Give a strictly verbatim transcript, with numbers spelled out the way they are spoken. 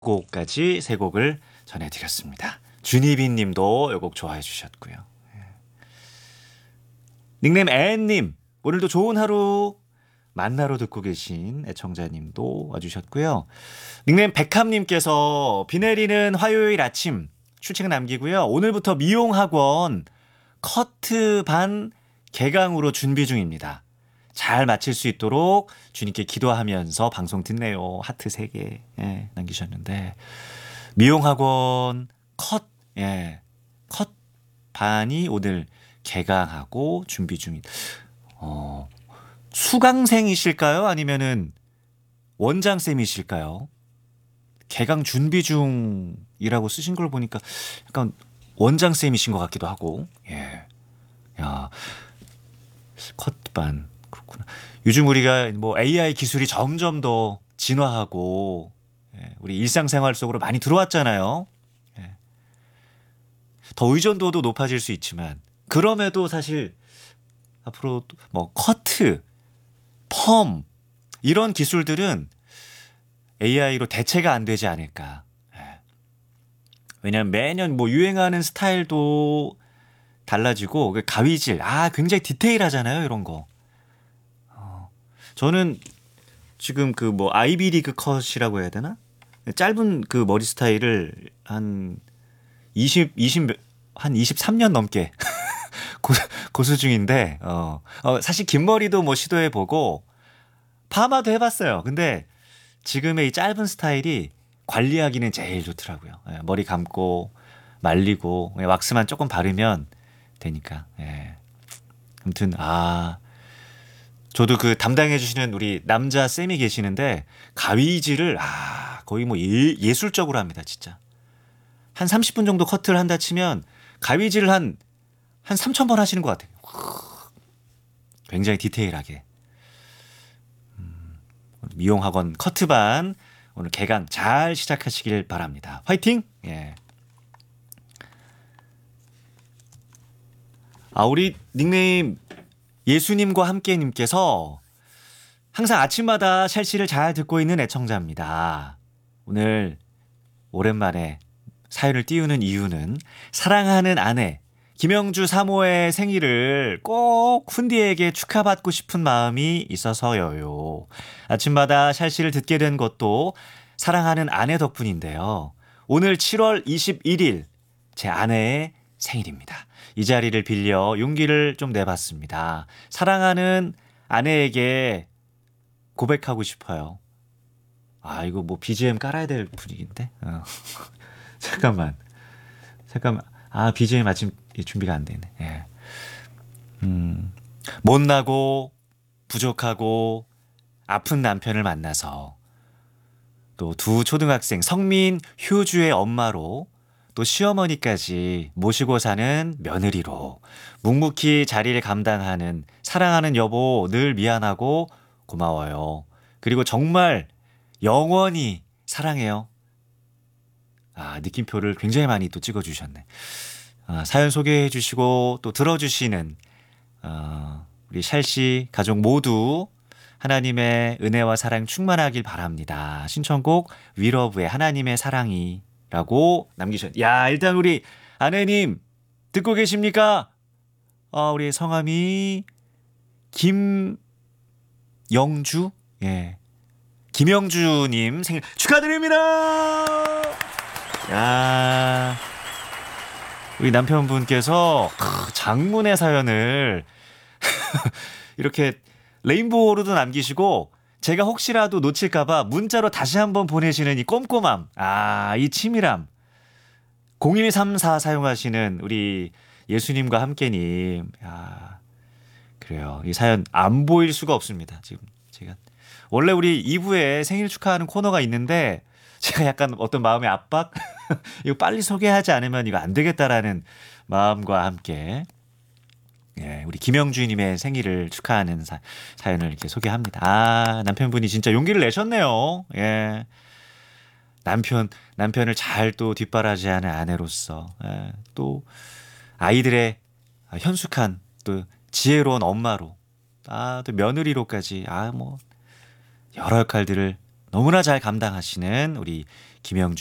곡까지 세 곡을 전해드렸습니다. 준희빈 님도 이 곡 좋아해 주셨고요. 닉네임 앤님, 오늘도 좋은 하루 만나러 듣고 계신 애청자님도 와주셨고요. 닉네임 백함님께서 비 내리는 화요일 아침 출첵 남기고요. 오늘부터 미용학원 커트 반 개강으로 준비 중입니다. 잘 마칠 수 있도록 주님께 기도하면서 방송 듣네요. 하트 세 개 예, 남기셨는데 미용학원 컷, 예, 컷 반이 오늘 개강하고 준비 중인 어, 수강생이실까요? 아니면은 원장쌤이실까요? 개강 준비 중이라고 쓰신 걸 보니까 약간 원장쌤이신 것 같기도 하고 예, 야 컷반 그렇구나. 요즘 우리가 뭐 에이아이 기술이 점점 더 진화하고 예, 우리 일상생활 속으로 많이 들어왔잖아요. 예. 더 의존도도 높아질 수 있지만 그럼에도 사실 앞으로 뭐 커트, 펌 이런 기술들은 에이아이로 대체가 안 되지 않을까. 예. 왜냐하면 매년 뭐 유행하는 스타일도 달라지고 가위질, 아 굉장히 디테일하잖아요 이런 거. 저는 지금 그 뭐 아이비리그 컷이라고 해야 되나? 짧은 그 머리 스타일을 한 이십, 이십, 한 이십삼 년 넘게 고, 고수 중인데, 어, 어, 사실 긴 머리도 뭐 시도해보고, 파마도 해봤어요. 근데 지금의 이 짧은 스타일이 관리하기는 제일 좋더라고요. 예, 머리 감고, 말리고, 예, 왁스만 조금 바르면 되니까. 예. 아무튼, 아. 저도 그 담당해 주시는 우리 남자 쌤이 계시는데 가위질을 아 거의 뭐 예, 예술적으로 합니다 진짜. 한 삼십 분 정도 커트를 한다 치면 가위질을 한 한 삼천 번 하시는 것 같아요. 굉장히 디테일하게. 음, 미용학원 커트반 오늘 개강 잘 시작하시길 바랍니다. 화이팅! 예. 아 우리 닉네임 예수님과 함께님께서 항상 아침마다 샬시를 잘 듣고 있는 애청자입니다. 오늘 오랜만에 사연을 띄우는 이유는 사랑하는 아내 김영주 사모의 생일을 꼭 훈디에게 축하받고 싶은 마음이 있어서요. 아침마다 샬시를 듣게 된 것도 사랑하는 아내 덕분인데요. 오늘 칠월 이십일일 제 아내의 생일입니다. 이 자리를 빌려 용기를 좀 내봤습니다. 사랑하는 아내에게 고백하고 싶어요. 아 이거 뭐 비지엠 깔아야 될 분위기인데 어. 잠깐만 잠깐만 아 비지엠 아침 준비가 안 되네. 예. 음, 못나고 부족하고 아픈 남편을 만나서 또 두 초등학생 성민 효주의 엄마로 또 시어머니까지 모시고 사는 며느리로 묵묵히 자리를 감당하는 사랑하는 여보 늘 미안하고 고마워요. 그리고 정말 영원히 사랑해요. 아, 느낌표를 굉장히 많이 또 찍어주셨네. 아, 사연 소개해 주시고 또 들어주시는 어, 우리 샬씨 가족 모두 하나님의 은혜와 사랑 충만하길 바랍니다. 신청곡 위러브의 하나님의 사랑이 라고 남기셨. 야 일단 우리 아내님 듣고 계십니까? 어, 우리 성함이 김영주, 예, 김영주님 생일 축하드립니다. 야 우리 남편분께서 크, 장문의 사연을 이렇게 레인보우로도 남기시고. 제가 혹시라도 놓칠까봐 문자로 다시 한번 보내시는 이 꼼꼼함, 아, 이 치밀함. 공일삼사 사용하시는 우리 예수님과 함께님, 야, 그래요. 이 사연 안 보일 수가 없습니다. 지금 제가 원래 우리 이 부에 생일 축하하는 코너가 있는데 제가 약간 어떤 마음의 압박, 이거 빨리 소개하지 않으면 이거 안 되겠다라는 마음과 함께. 예, 우리 김영주님의 생일을 축하하는 사, 사연을 이렇게 소개합니다. 아, 남편분이 진짜 용기를 내셨네요. 예. 남편, 남편을 잘 또 뒷바라지하는 아내로서, 예, 또 아이들의 현숙한 또 지혜로운 엄마로, 아, 또 며느리로까지, 아, 뭐, 여러 역할들을 너무나 잘 감당하시는 우리 김영주